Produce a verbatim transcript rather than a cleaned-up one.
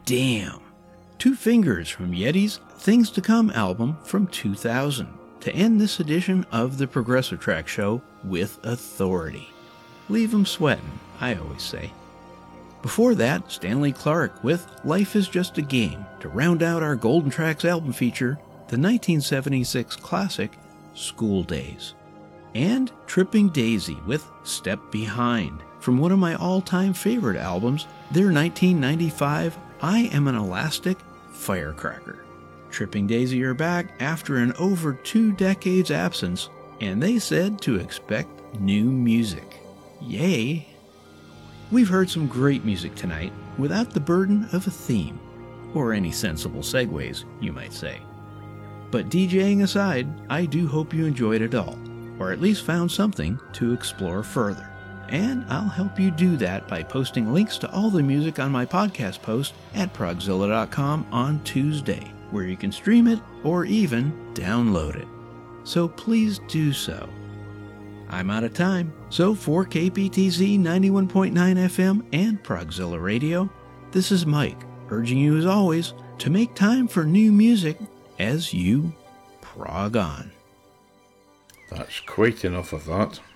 damn! Two Fingers from Yeti's Things to Come album from two thousand to end this edition of the Progressive Track Show with authority. Leave 'em sweating, I always say. Before that, Stanley Clarke with Life is Just a Game to round out our Golden Tracks album feature, the nineteen seventy-six classic School Days. And Tripping Daisy with Step Behind from one of my all-time favorite albums, their nineteen ninety-five I Am an Elastic Firecracker. Tripping Daisy are back after an over two decades absence, and they said to expect new music. Yay! We've heard some great music tonight without the burden of a theme, or any sensible segues, you might say. But DJing aside, I do hope you enjoyed it all, or at least found something to explore further. And I'll help you do that by posting links to all the music on my podcast post at progzilla dot com on Tuesday, where you can stream it or even download it. So please do so. I'm out of time, so for K P T Z ninety-one point nine F M and Progzilla Radio, this is Mike, urging you as always to make time for new music as you prog on. That's quite enough of that.